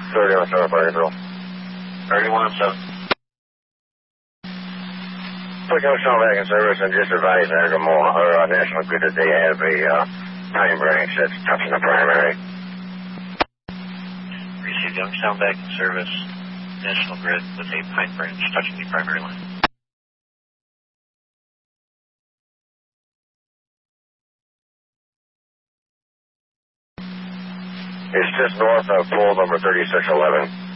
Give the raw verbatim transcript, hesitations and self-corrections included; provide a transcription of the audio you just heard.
thirty-one seven, Barnesville. thirty-one seven. Quick Ocean back in service and just advised Energo or uh, National Grid that they have a uh, pine branch that's touching the primary. Received Youngstown back in service. National Grid with a pine branch touching the primary line. It's just north of pole number thirty-six eleven.